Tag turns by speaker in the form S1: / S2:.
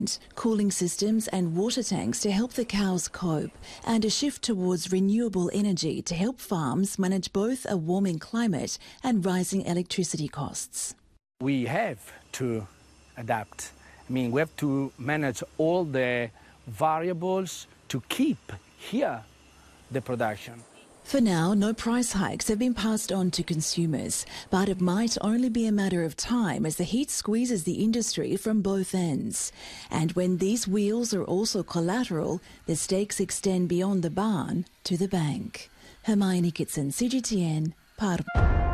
S1: cooling systems and water tanks to help the cows cope, and a shift towards renewable energy to help farms manage both a warming climate and rising electricity costs.
S2: We have to adapt. I mean, we have to manage all the variables to keep here the production.
S1: For now, no price hikes have been passed on to consumers, but it might only be a matter of time as the heat squeezes the industry from both ends. And when these wheels are also collateral, the stakes extend beyond the barn to the bank. Hermione Kitson, CGTN, Parma.